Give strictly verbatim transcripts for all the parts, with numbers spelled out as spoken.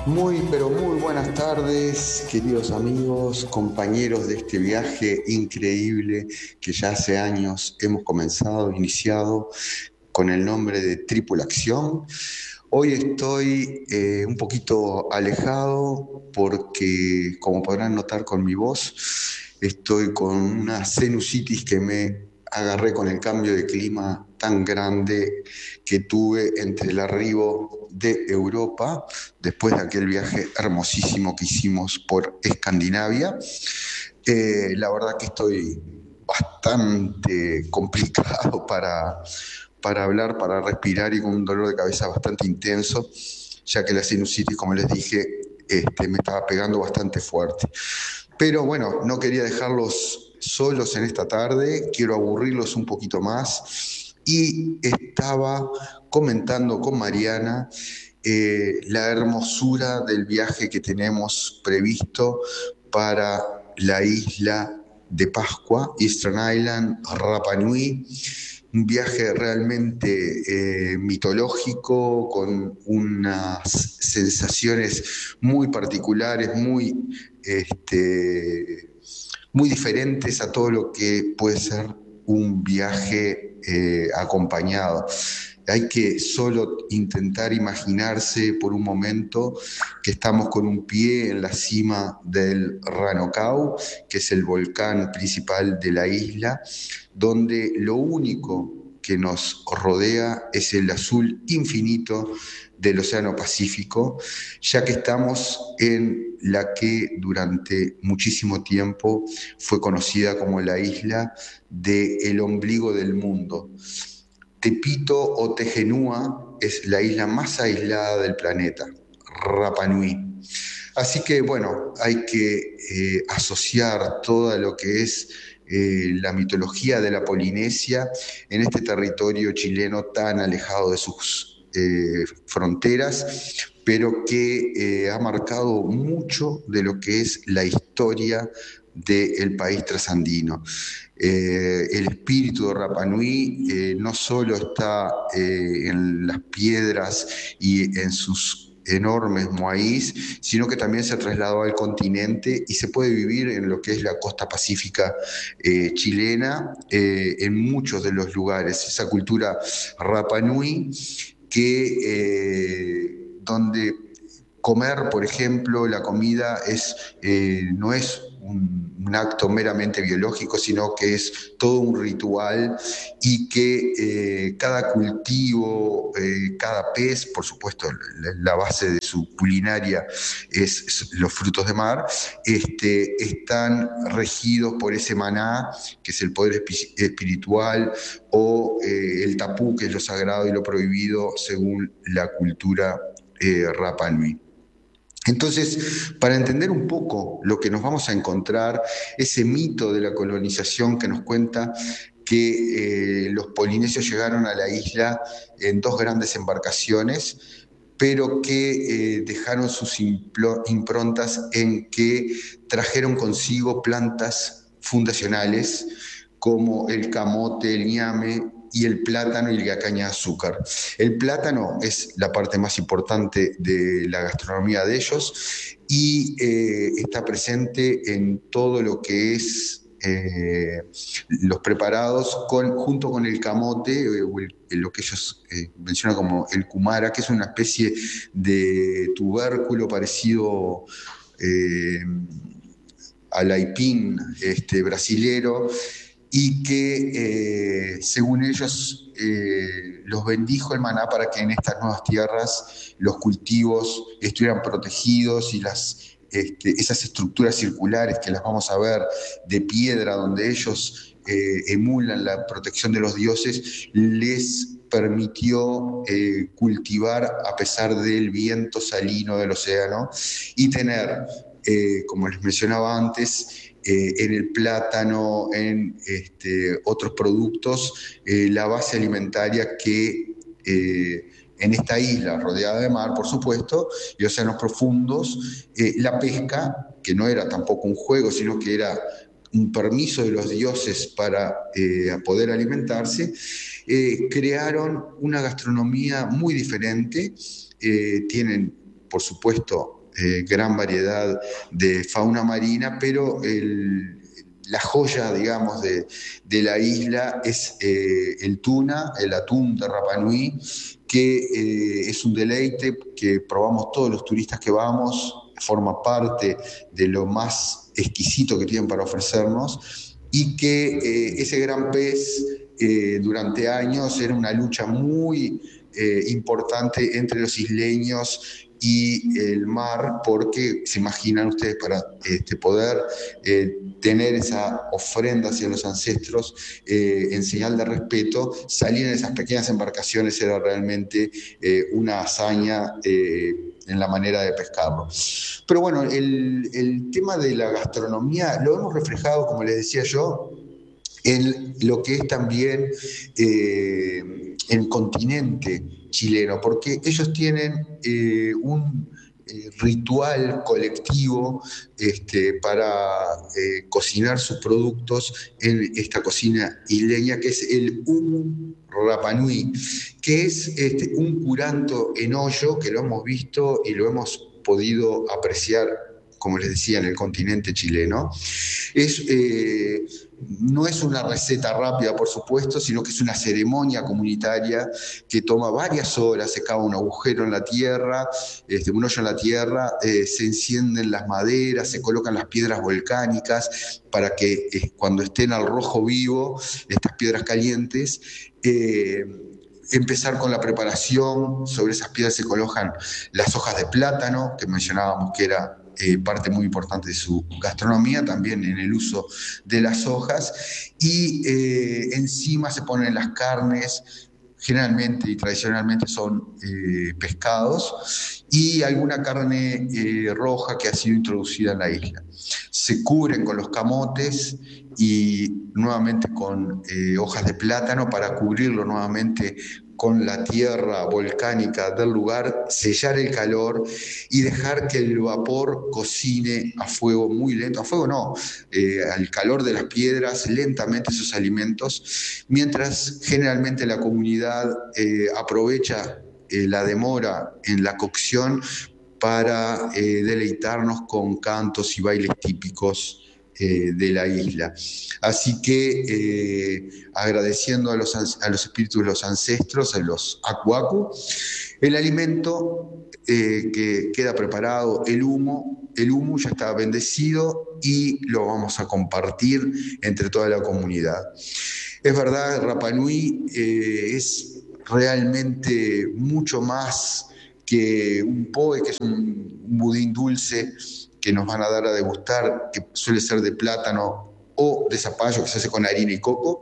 Muy, pero muy buenas tardes, queridos amigos, compañeros de este viaje increíble que ya hace años hemos comenzado, iniciado con el nombre de Tripulación. Hoy estoy eh, un poquito alejado porque, como podrán notar con mi voz, estoy con una sinusitis que me agarré con el cambio de clima tan grande que tuve entre el arribo de Europa, después de aquel viaje hermosísimo que hicimos por Escandinavia. Eh, la verdad que estoy bastante complicado para, para hablar, para respirar y con un dolor de cabeza bastante intenso, ya que la sinusitis, como les dije, este, me estaba pegando bastante fuerte. Pero bueno, no quería dejarlos solos en esta tarde, quiero aburrirlos un poquito más y estaba comentando con Mariana eh, la hermosura del viaje que tenemos previsto para la isla de Pascua, Eastern Island, Rapa Nui. Un viaje realmente eh, mitológico, con unas sensaciones muy particulares, muy, este, muy diferentes a todo lo que puede ser un viaje eh, acompañado. Hay que solo intentar imaginarse por un momento que estamos con un pie en la cima del Ranocao, que es el volcán principal de la isla, donde lo único que nos rodea es el azul infinito del Océano Pacífico, ya que estamos en la que durante muchísimo tiempo fue conocida como la isla del ombligo del mundo. Tepito o Tejenúa es la isla más aislada del planeta, Rapa Nui. Así que bueno, hay que eh, asociar todo lo que es eh, la mitología de la Polinesia en este territorio chileno tan alejado de sus eh, fronteras, pero que eh, ha marcado mucho de lo que es la historia del país trasandino. Eh, el espíritu de Rapa Nui eh, no solo está eh, en las piedras y en sus enormes moaís, sino que también se ha trasladado al continente y se puede vivir en lo que es la costa pacífica eh, chilena, eh, en muchos de los lugares. Esa cultura Rapa Nui que eh, donde comer, por ejemplo, la comida es, eh, no es un, un, acto meramente biológico, sino que es todo un ritual y que eh, cada cultivo, eh, cada pez, por supuesto, la, la, base de su culinaria es, es los frutos de mar, este, están regidos por ese maná, que es el poder espiritual, o eh, el tapú, que es lo sagrado y lo prohibido según la cultura eh, Rapa Nui. Entonces, para entender un poco lo que nos vamos a encontrar, ese mito de la colonización que nos cuenta que eh, los polinesios llegaron a la isla en dos grandes embarcaciones, pero que eh, dejaron sus improntas en que trajeron consigo plantas fundacionales como el camote, el ñame y el plátano y la caña de azúcar. El plátano es la parte más importante de la gastronomía de ellos y eh, está presente en todo lo que es eh, los preparados con, junto con el camote, eh, el, lo que ellos eh, mencionan como el cumara, que es una especie de tubérculo parecido eh, al aipín este, brasilero, y que eh, según ellos eh, los bendijo el maná para que en estas nuevas tierras los cultivos estuvieran protegidos y las, este, esas estructuras circulares que las vamos a ver de piedra donde ellos eh, emulan la protección de los dioses, les permitió eh, cultivar a pesar del viento salino del océano y tener, eh, como les mencionaba antes, Eh, en el plátano, en este, otros productos, eh, la base alimentaria que eh, en esta isla rodeada de mar, por supuesto, y océanos profundos, eh, la pesca, que no era tampoco un juego, sino que era un permiso de los dioses para eh, poder alimentarse, eh, crearon una gastronomía muy diferente, eh, tienen por supuesto, eh, gran variedad de fauna marina, pero el, la joya, digamos, de, de la isla es eh, el tuna, el atún de Rapa Nui, que eh, es un deleite que probamos todos los turistas que vamos, forma parte de lo más exquisito que tienen para ofrecernos, y que eh, ese gran pez eh, durante años era una lucha muy eh, importante entre los isleños y el mar, porque se imaginan ustedes, para este, poder eh, tener esa ofrenda hacia los ancestros eh, en señal de respeto, salir en esas pequeñas embarcaciones era realmente eh, una hazaña eh, en la manera de pescarlo. Pero bueno, el, el tema de la gastronomía lo hemos reflejado, como les decía yo, en lo que es también eh, el continente chileno, porque ellos tienen eh, un eh, ritual colectivo este, para eh, cocinar sus productos en esta cocina isleña, que es el humu Rapa Nui, que es este, un curanto en hoyo, que lo hemos visto y lo hemos podido apreciar, como les decía, en el continente chileno. Es, eh, no es una receta rápida, por supuesto, sino que es una ceremonia comunitaria que toma varias horas. Se cava un agujero en la tierra, este, un hoyo en la tierra, eh, se encienden las maderas, se colocan las piedras volcánicas para que eh, cuando estén al rojo vivo, estas piedras calientes, eh, empezar con la preparación. Sobre esas piedras se colocan las hojas de plátano, que mencionábamos que era Eh, parte muy importante de su gastronomía, también en el uso de las hojas, y eh, encima se ponen las carnes, generalmente y tradicionalmente son eh, pescados, y alguna carne eh, roja que ha sido introducida en la isla. Se cubren con los camotes y nuevamente con eh, hojas de plátano para cubrirlo nuevamente con la tierra volcánica del lugar, sellar el calor y dejar que el vapor cocine a fuego muy lento, a fuego no, eh, al calor de las piedras, lentamente esos alimentos, mientras generalmente la comunidad eh, aprovecha eh, la demora en la cocción para eh, deleitarnos con cantos y bailes típicos Eh, de la isla. Así que eh, agradeciendo a los, a los espíritus de los ancestros, a los Aku Aku, el alimento eh, que queda preparado, el humo, el humo ya está bendecido y lo vamos a compartir entre toda la comunidad. Es verdad, Rapa Nui eh, es realmente mucho más que un poe, que es un, un budín dulce que nos van a dar a degustar, que suele ser de plátano o de zapallo, que se hace con harina y coco.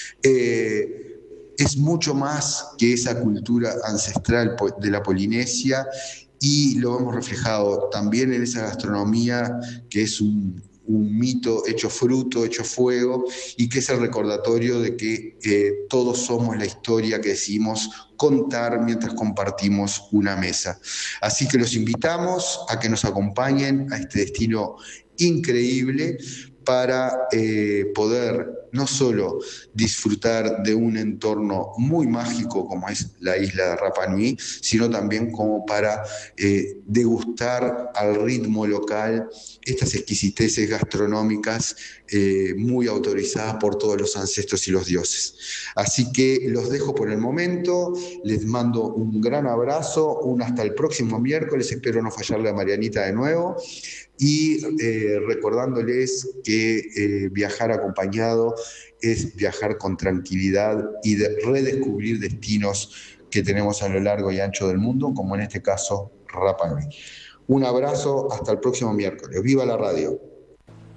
Eh, es mucho más que esa cultura ancestral de la Polinesia, y lo hemos reflejado también en esa gastronomía que es un, un mito hecho fruto, hecho fuego, y que es el recordatorio de que eh, todos somos la historia que decidimos contar mientras compartimos una mesa. Así que los invitamos a que nos acompañen a este destino increíble para eh, poder no solo disfrutar de un entorno muy mágico como es la isla de Rapa Nui, sino también como para eh, degustar al ritmo local estas exquisiteces gastronómicas eh, muy autorizadas por todos los ancestros y los dioses. Así que los dejo por el momento, les mando un gran abrazo, un hasta el próximo miércoles, espero no fallarle a Marianita de nuevo, y eh, recordándoles que eh, viajar acompañado es viajar con tranquilidad y de redescubrir destinos que tenemos a lo largo y ancho del mundo, como en este caso Rapa Nui. Un abrazo, hasta el próximo miércoles. ¡Viva la radio!